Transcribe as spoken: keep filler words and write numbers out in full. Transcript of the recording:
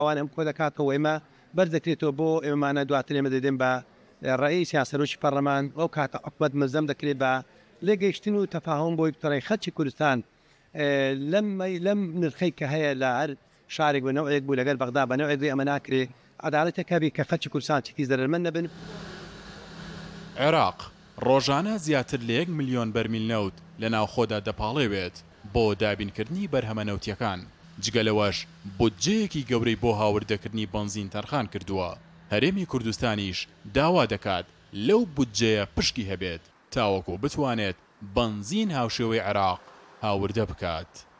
ئەوان ئەم کۆ دەکاتەوە ئێمە بەردەکرێتەوە بۆ ئێمەمانە دواتر ئێمە دەدەین بە ڕئیس یا سەرۆکی پەرلەمان ئەو کاتە حکومەت مەزەم دەکرێت بە لێگەیشتن و تەفاهم بۆی بتەڕی خەڵکی کوردستان لەم لەم نرخەی کە هەیە لە هەر شارێک بە نەوەیەک بوو لەگەر بەغدا بە نەوەیەک ئەمە ناکرێت عەدالەتێکە بێ کە خەڵکی کوردستان چیتی زەرمەند نەبن. عێراق ڕۆژانە زیاتر لە یەک ملیۆن بەرمیل نەوت لە ناوخۆدا دەپاڵێوێت بۆ دابینکردنی بەرهەمە نەوتیەکان. جگەلەوەش بودجەیەکی گەورەی بۆ هاوردەکردنی بنزین تەرخان کردووە. هەرێمی کوردستانیش داوا دەکات لەو بودجەیە پشکی هەبێت تاوەکو بتوانێت بنزین هاوشێوەی عێراق هاوردە بکات.